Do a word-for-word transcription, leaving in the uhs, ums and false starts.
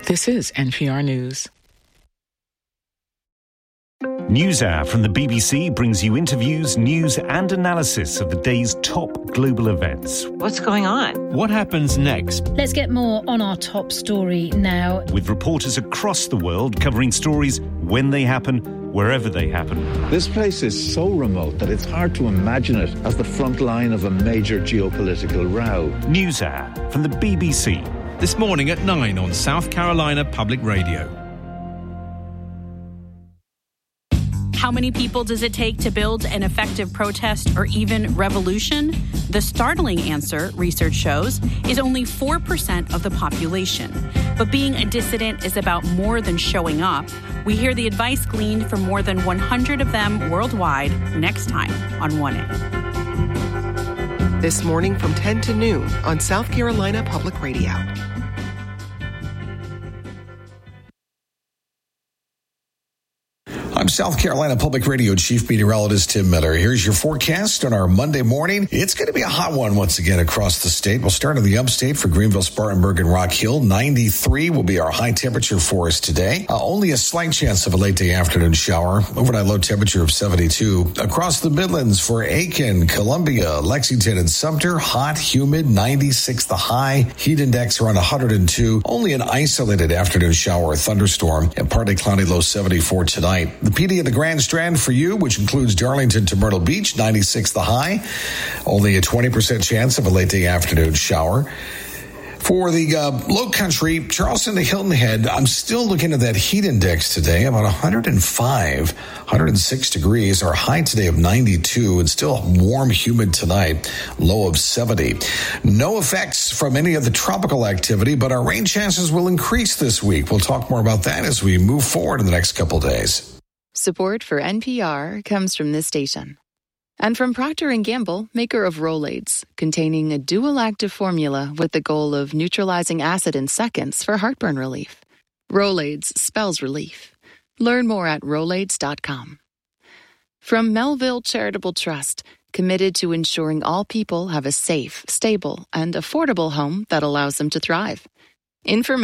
This is N P R News. NewsHour from the B B C brings you interviews, news and analysis of the day's top global events. What's going on? What happens next? Let's get more on our top story now. With reporters across the world covering stories when they happen, wherever they happen. This place is so remote that it's hard to imagine it as the front line of a major geopolitical row. NewsHour from the B B C. This morning at nine on South Carolina Public Radio. How many people does it take to build an effective protest or even revolution? The startling answer, research shows, is only four percent of the population. But being a dissident is about more than showing up. We hear the advice gleaned from more than one hundred of them worldwide next time on one A. This morning from ten to noon on South Carolina Public Radio. I'm South Carolina Public Radio Chief Meteorologist Tim Miller. Here's your forecast on our Monday morning. It's going to be a hot one once again across the state. We'll start in the upstate for Greenville, Spartanburg, and Rock Hill. ninety-three will be our high temperature for us today. Uh, only a slight chance of a late day afternoon shower. Overnight low temperature of seventy-two. Across the Midlands for Aiken, Columbia, Lexington, and Sumter, hot, humid, ninety-six the high. Heat index around one hundred two. Only an isolated afternoon shower or thunderstorm, and partly cloudy low seventy-four tonight. The P D of the Grand Strand for you, which includes Darlington to Myrtle Beach, ninety-six the high. Only a twenty percent chance of a late day afternoon shower. For the uh, low country, Charleston to Hilton Head, I'm still looking at that heat index today, about one hundred five, one hundred six degrees. Our high today of ninety-two and still warm, humid tonight, low of seventy. No effects from any of the tropical activity, but our rain chances will increase this week. We'll talk more about that as we move forward in the next couple days. Support for N P R comes from this station. And from Procter and Gamble, maker of Rolaids, containing a dual active formula with the goal of neutralizing acid in seconds for heartburn relief. Rolaids spells relief. Learn more at Rolaids dot com. From Melville Charitable Trust, committed to ensuring all people have a safe, stable, and affordable home that allows them to thrive. Information